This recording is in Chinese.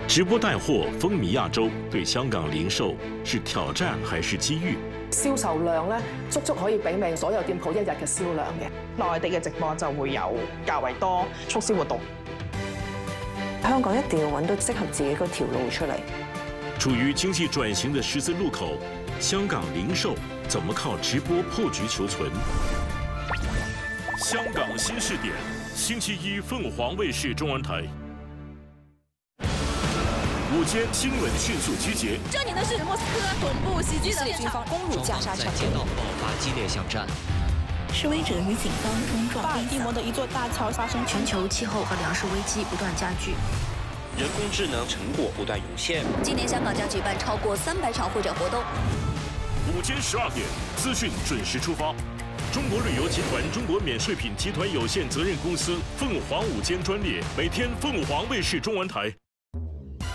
直播帶貨風靡亞洲，對香港零售是挑戰還是機遇？ 銷售量咧，足足可以媲美所有店鋪一日嘅銷量嘅。 內地嘅直播就會有較為多促銷活動。 香港一定要揾到適合自己嗰條路出嚟。 處於經濟轉型的十字路口，香港零售怎麼靠直播破局求存？香港新視點，星期一鳳凰衛視中文台。午間新聞迅速集結。 這裡呢是莫斯科總部襲擊的現場， 攻入加沙城， 街道爆發激烈巷戰。 示威者與警方衝撞。 巴爾的摩的一座大橋發生全球氣候和糧食危機不斷加劇， 人工智能成果不斷湧現。 今年香港將舉辦超過300場會展活動。 午間12點，資訊準時出發。中國旅遊集團中國免稅品集團有限責任公司鳳凰午間專列，每天鳳凰衛視中文台。